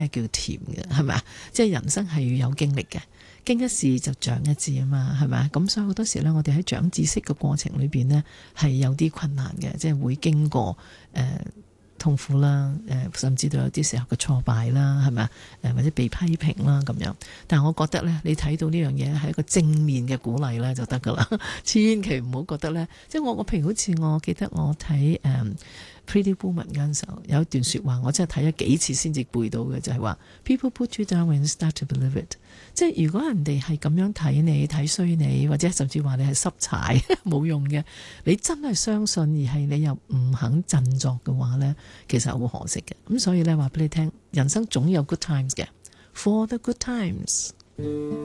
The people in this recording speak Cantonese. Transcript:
叫甜嘅，係咪啊？即係人生係要有經歷嘅，經一事就長一智啊嘛，係咪啊？咁所以好多時呢，我哋喺長知識嘅過程裏邊呢，係有啲困難嘅，即係會經過痛苦啦，甚至到有啲時候嘅挫敗啦，係咪啊？或者被批評啦咁樣。但係我覺得呢，你睇到呢樣嘢係一個正面嘅鼓勵呢，就得噶啦，千祈唔好覺得呢，即係我譬如好似我記得我睇Pretty Woman 嗰陣時候有一段說話，我真係睇咗幾次先至背到嘅，就係話 People put you down when you start to believe it。即係如果人哋係咁樣睇你、睇衰你，或者甚至話你係濕柴冇用嘅，你真係相信而係你又唔肯振作嘅話呢，其實好可惜嘅。咁所以呢，話俾你聽，人生總有 good times 嘅，For the good times。